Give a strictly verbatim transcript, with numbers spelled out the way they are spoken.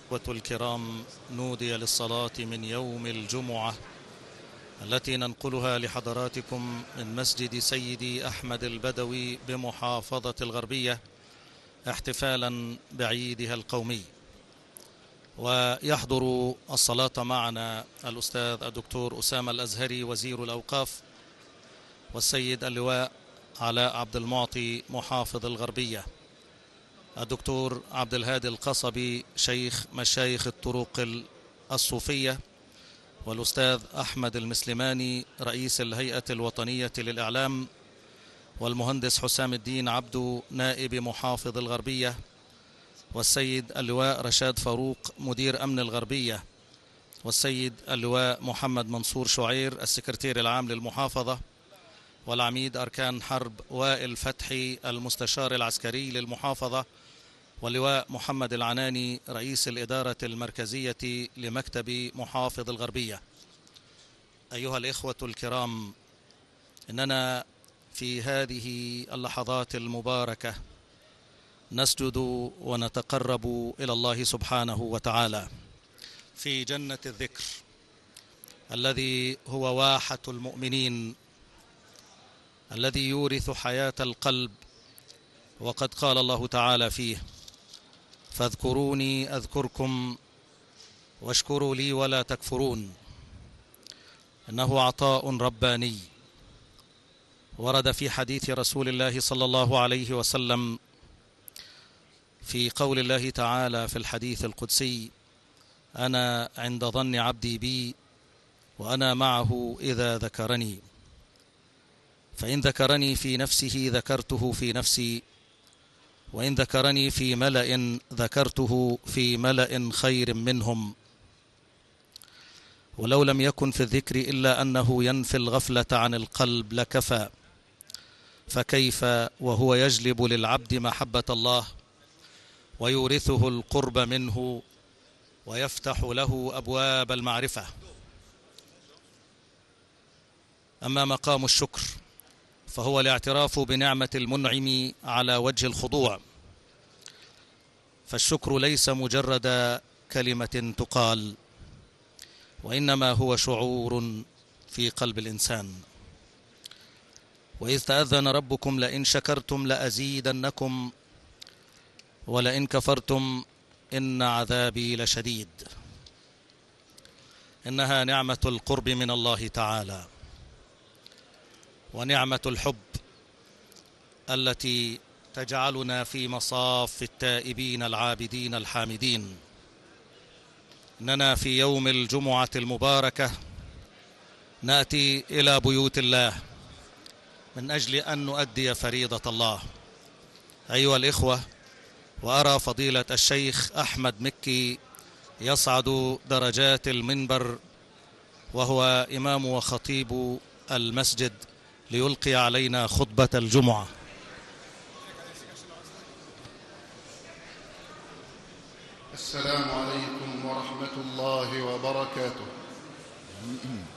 الإخوة الكرام، نودي للصلاة من يوم الجمعة التي ننقلها لحضراتكم من مسجد سيدي أحمد البدوي بمحافظة الغربية احتفالا بعيدها القومي. ويحضر الصلاة معنا الأستاذ الدكتور أسامة الأزهري وزير الأوقاف، والسيد اللواء علاء عبد المعطي محافظ الغربية، الدكتور عبد الهادي القصبي شيخ مشايخ الطرق الصوفية، والأستاذ أحمد المسلماني رئيس الهيئة الوطنية للإعلام، والمهندس حسام الدين عبدو نائب محافظ الغربية، والسيد اللواء رشاد فاروق مدير أمن الغربية، والسيد اللواء محمد منصور شعير السكرتير العام للمحافظة، والعميد أركان حرب وائل فتحي المستشار العسكري للمحافظة، واللواء محمد العناني رئيس الإدارة المركزية لمكتب محافظ الغربية. أيها الإخوة الكرام، إننا في هذه اللحظات المباركة نسجد ونتقرب إلى الله سبحانه وتعالى في جنة الذكر الذي هو واحة المؤمنين، الذي يورث حياة القلب. وقد قال الله تعالى فيه: فاذكروني أذكركم واشكروا لي ولا تكفرون. إنه عطاء رباني. ورد في حديث رسول الله صلى الله عليه وسلم في قول الله تعالى في الحديث القدسي: أنا عند ظن عبدي بي وأنا معه إذا ذكرني، فإن ذكرني في نفسه ذكرته في نفسي، وإن ذكرني في ملأ ذكرته في ملأ خير منهم. ولو لم يكن في الذكر إلا أنه ينفي الغفلة عن القلب لكفى، فكيف وهو يجلب للعبد محبة الله ويورثه القرب منه ويفتح له أبواب المعرفة. أما مقام الشكر فهو الاعتراف بنعمة المنعم على وجه الخضوع، فالشكر ليس مجرد كلمة تقال، وإنما هو شعور في قلب الإنسان. وإذ تأذن ربكم لئن شكرتم لأزيدنكم ولئن كفرتم إن عذابي لشديد. إنها نعمة القرب من الله تعالى، ونعمة الحب التي تجعلنا في مصاف التائبين العابدين الحامدين. إننا في يوم الجمعة المباركة نأتي إلى بيوت الله من أجل أن نؤدي فريضة الله. أيها الإخوة، وأرى فضيلة الشيخ أحمد مكي يصعد درجات المنبر وهو إمام وخطيب المسجد ليلقي علينا خطبة الجمعة. السلام عليكم ورحمة الله وبركاته.